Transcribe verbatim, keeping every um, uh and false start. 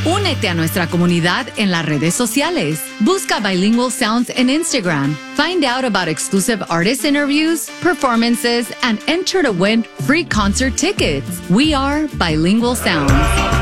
Únete a nuestra comunidad en las redes sociales. Busca Bilingual Sounds en Instagram. Find out about exclusive artist interviews, performances, and enter to win free concert tickets. We are Bilingual Sounds.